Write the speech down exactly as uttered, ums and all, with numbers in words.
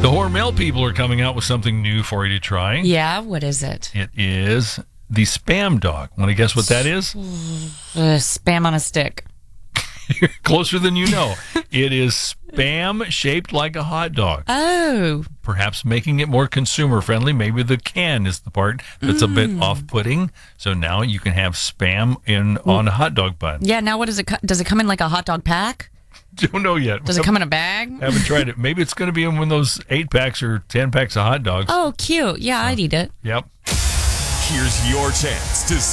The Hormel people are coming out with something new for you to try. Yeah, what is it? It is the Spam Dog. Want to guess what that is? Uh, spam on a stick. You're closer than you know. It is Spam shaped like a hot dog. Oh. Perhaps making it more consumer friendly. Maybe the can is the part that's mm. a bit off-putting. So now you can have Spam in on a hot dog bun. Yeah, now what does it co- does it come in like a hot dog pack? Don't know yet. Does it come in a bag? Haven't tried it. Maybe it's going to be in one of those eight packs or ten packs of hot dogs. Oh, cute. Yeah, so, I'd eat it. Yep. Here's your chance to